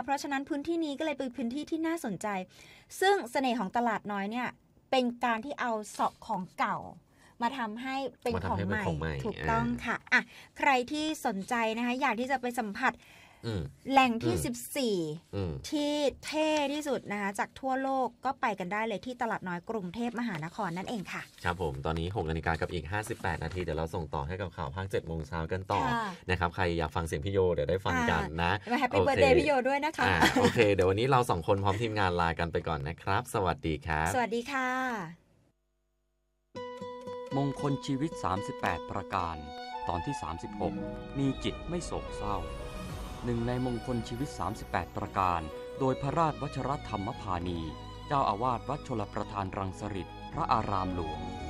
ราะฉะนั้นพื้นที่นี้ก็เลยเป็นพื้นที่ที่น่าสนใจซึ่งเสน่ห์ของตลาดน้อยเนี่ยเป็นการที่เอาของเก่ามาทำให้เป็นของใหม่ถูกต้องค่ะอ่ะใครที่สนใจนะคะอยากที่จะไปสัมผัสแหล่งที่14ที่เท่ที่สุดนะคะจากทั่วโลกก็ไปกันได้เลยที่ตลาดน้อยกรุงเทพมหานครนั่นเองค่ะครับผมตอนนี้ 6 นาฬิกากับอีก58 นาทีเดี๋ยวเราส่งต่อให้กับข่าวภาค 7 โมงเช้ากันต่อนะครับใครอยากฟังเสียงพี่โยเดี๋ยวได้ฟังกันนะมาแฮปปี้เบิร์ธเดย์พี่โยด้วยนะคะโอเคเดี๋ยววันนี้เรา2คนพร้อมทีมงานลากันไปก่อนนะครับสวัสดีครับสวัสดีค่ะมงคลชีวิต38ประการตอนที่36มีจิตไม่โศกเศร้าหนึ่งในมงคลชีวิต38ประการโดยพระราชวชรธรรมพานีเจ้าอาวาสวัดชลประทานรังสฤษฎ์พระอารามหลวง